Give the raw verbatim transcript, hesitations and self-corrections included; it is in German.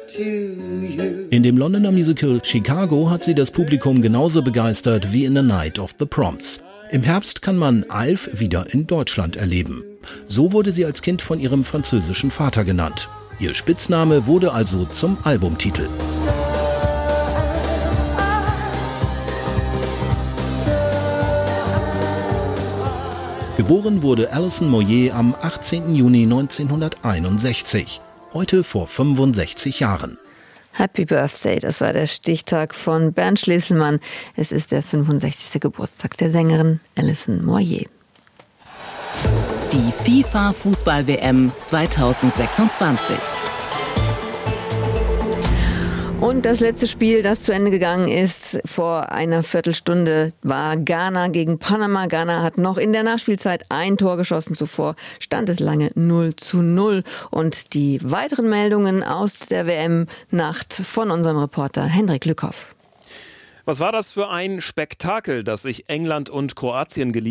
In dem Londoner Musical Chicago hat sie das Publikum genauso begeistert wie in The Night of the Proms. Im Herbst kann man Alf wieder in Deutschland erleben. So wurde sie als Kind von ihrem französischen Vater genannt. Ihr Spitzname wurde also zum Albumtitel. Geboren wurde Alison Moyet am achtzehnten Juni neunzehnhunderteinundsechzig, heute vor fünfundsechzig Jahren. Happy Birthday, das war der Stichtag von Bernd Schlieselmann. Es ist der fünfundsechzigste Geburtstag der Sängerin Alison Moyet. Die FIFA-Fußball-W M zweitausendsechsundzwanzig. Und das letzte Spiel, das zu Ende gegangen ist vor einer Viertelstunde, war Ghana gegen Panama. Ghana hat noch in der Nachspielzeit ein Tor geschossen. Zuvor stand es lange null zu null. Und die weiteren Meldungen aus der W M-Nacht von unserem Reporter Hendrik Lückhoff. Was war das für ein Spektakel, das sich England und Kroatien geliefert